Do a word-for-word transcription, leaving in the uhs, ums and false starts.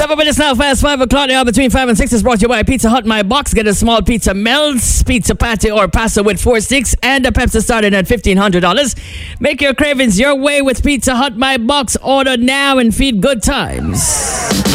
Step up with us now, fast five o'clock now between five and six is brought to you by Pizza Hut My Box. Get a small pizza melts, pizza patty or pasta with four sticks, and a Pepsi starting at fifteen hundred dollars. Make your cravings your way with Pizza Hut My Box. Order now and feed good times.